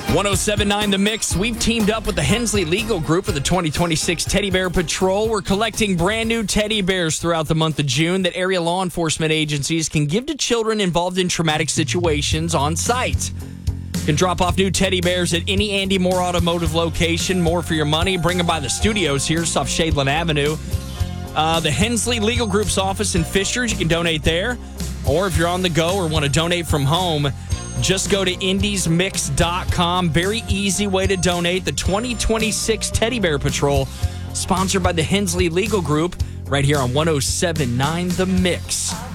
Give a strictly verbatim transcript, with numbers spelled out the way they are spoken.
one oh seven point nine The Mix. We've teamed up with the Hensley Legal Group for the twenty twenty-six Teddy Bear Patrol. We're collecting brand new teddy bears throughout the month of June that area law enforcement agencies can give to children involved in traumatic situations on site. You can drop off new teddy bears at any Andy Moore Automotive location. More for your money. Bring them by the studios here, just off Shadeland Avenue. Uh, the Hensley Legal Group's office in Fishers, you can donate there. Or if you're on the go or want to donate from home, just go to indies mix dot com. Very easy way to donate. The twenty twenty-six Teddy Bear Patrol, sponsored by the Hensley Legal Group, right here on one oh seven point nine The Mix.